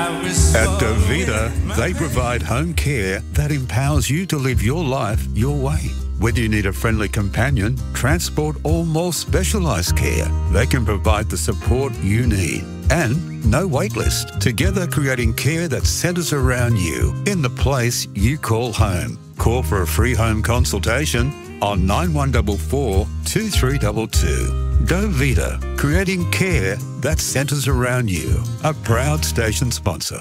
At Davida, they provide home care that empowers you to live your life your way. Whether you need a friendly companion, transport or more specialised care, they can provide the support you need. And no wait list. Together creating care that centres around you in the place you call home. Call for a free home consultation on 9144 2322. Davida, creating care that centres around you. A proud station sponsor.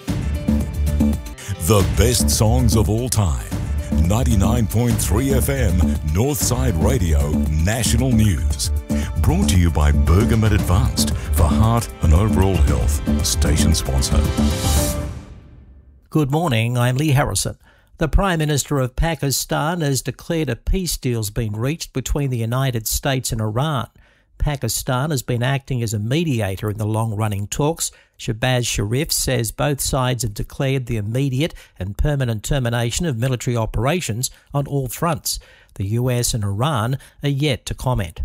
The best songs of all time. 99.3 FM, Northside Radio, National News. Brought to you by Bergamet Advanced for heart and overall health. Station sponsor. Good morning, I'm Lee Harrison. The Prime Minister of Pakistan has declared a peace deal's been reached between the United States and Iran. Pakistan has been acting as a mediator in the long-running talks. Shahbaz Sharif says both sides have declared the immediate and permanent termination of military operations on all fronts. The US and Iran are yet to comment.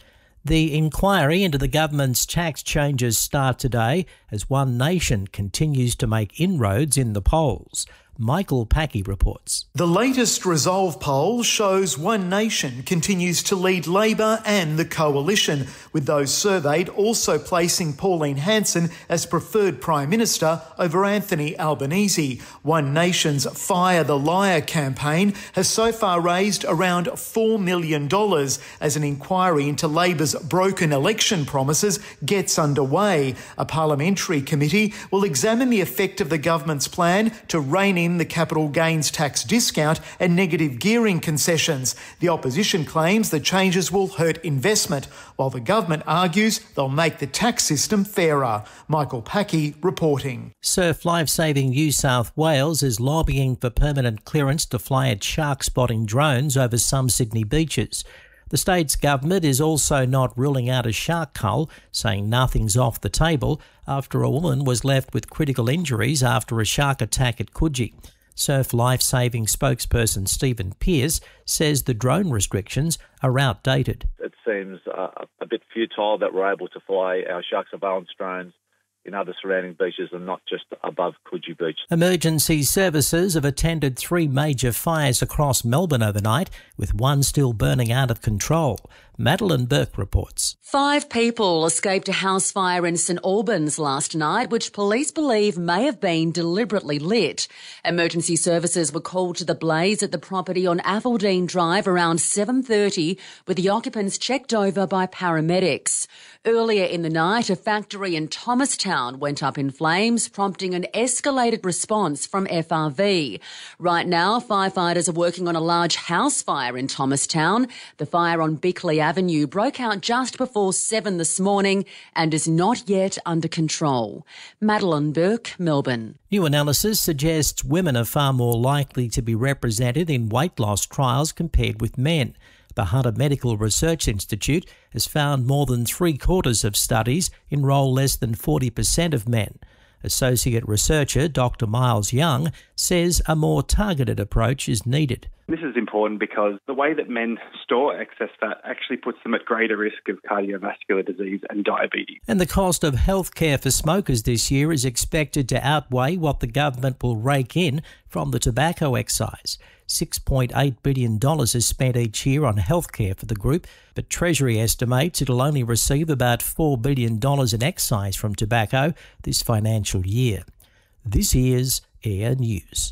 The inquiry into the government's tax changes start today as One Nation continues to make inroads in the polls. Michael Packey reports. The latest Resolve poll shows One Nation continues to lead Labor and the Coalition, with those surveyed also placing Pauline Hanson as preferred Prime Minister over Anthony Albanese. One Nation's Fire the Liar campaign has so far raised around $4 million as an inquiry into Labor's broken election promises gets underway. A parliamentary committee will examine the effect of the government's plan to rein in the capital gains tax discount and negative gearing concessions. The opposition claims the changes will hurt investment, while the government argues they'll make the tax system fairer. Michael Packey reporting. Surf Lifesaving New South Wales is lobbying for permanent clearance to fly its shark spotting drones over some Sydney beaches. The state's government is also not ruling out a shark cull, saying nothing's off the table after a woman was left with critical injuries after a shark attack at Coogee. Surf Lifesaving spokesperson Stephen Pearce says the drone restrictions are outdated. It seems a bit futile that we're able to fly our shark surveillance drones in other surrounding beaches and not just above Coogee Beach. Emergency services have attended 3 major fires across Melbourne overnight, with one still burning out of control. Madeline Burke reports. 5 people escaped a house fire in St Albans last night, which police believe may have been deliberately lit. Emergency services were called to the blaze at the property on Appledene Drive around 7:30, with the occupants checked over by paramedics. Earlier in the night, a factory in Thomastown went up in flames, prompting an escalated response from FRV. Right now, firefighters are working on a large house fire in Thomastown. The fire on Bickley Avenue broke out just before 7 this morning and is not yet under control. Madeline Burke, Melbourne. New analysis suggests women are far more likely to be represented in weight loss trials compared with men. The Hunter Medical Research Institute has found more than 3/4 of studies enrol less than 40% of men. Associate researcher Dr. Miles Young says a more targeted approach is needed. This is important because the way that men store excess fat actually puts them at greater risk of cardiovascular disease and diabetes. And the cost of healthcare for smokers this year is expected to outweigh what the government will rake in from the tobacco excise. $6.8 billion is spent each year on healthcare for the group, but Treasury estimates it'll only receive about $4 billion in excise from tobacco this financial year. This is Air News.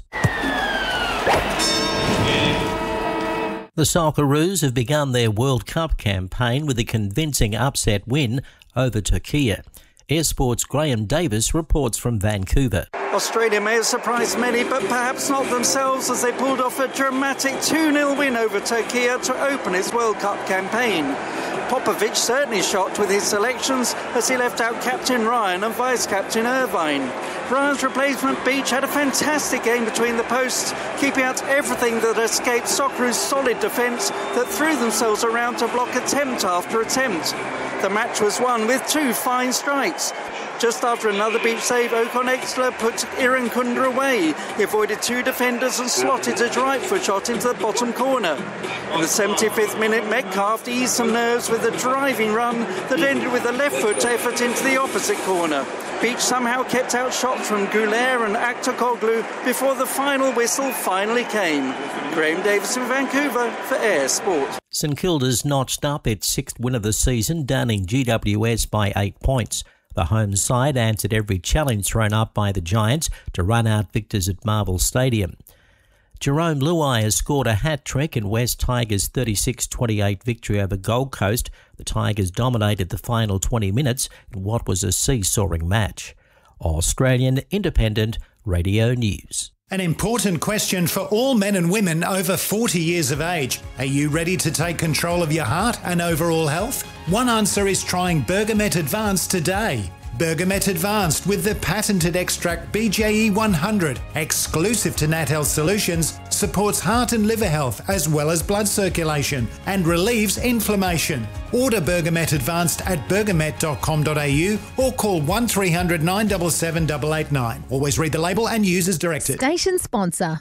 The Socceroos have begun their World Cup campaign with a convincing upset win over Turkey. Air Sport's Graham Davis reports from Vancouver. Australia may have surprised many, but perhaps not themselves, as they pulled off a dramatic 2-0 win over Turkey to open its World Cup campaign. Popovic certainly shocked with his selections as he left out captain Ryan and vice-captain Irvine. Ryan's replacement Beach had a fantastic game between the posts, keeping out everything that escaped Socceroos' solid defence that threw themselves around to block attempt after attempt. The match was won with 2 fine strikes. Just after another beach save, Ocon Exler put Irankunda away. He avoided two defenders and slotted his right foot shot into the bottom corner. In the 75th minute, Metcalf eased some nerves with a driving run that ended with a left foot effort into the opposite corner. Beach somehow kept out shots from Goulet and Aktoglu before the final whistle finally came. Graham Davis in Vancouver for Air Sport. St Kilda's notched up its sixth win of the season, downing GWS by 8 points. The home side answered every challenge thrown up by the Giants to run out victors at Marvel Stadium. Jerome Luai has scored a hat-trick in West Tigers' 36-28 victory over Gold Coast. The Tigers dominated the final 20 minutes in what was a seesawing match. Australian Independent Radio News. An important question for all men and women over 40 years of age. Are you ready to take control of your heart and overall health? One answer is trying Bergamet Advanced today. Bergamet Advanced with the patented extract BJE 100, exclusive to Nat Health Solutions, supports heart and liver health as well as blood circulation and relieves inflammation. Order Bergamet Advanced at bergamet.com.au or call 1300 977 889. Always read the label and use as directed. Station sponsor.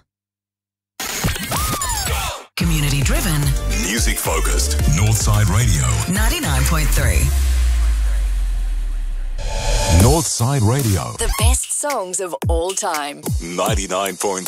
Community driven. Music focused. Northside Radio. 99.3. Northside Radio. The best songs of all time. 99.3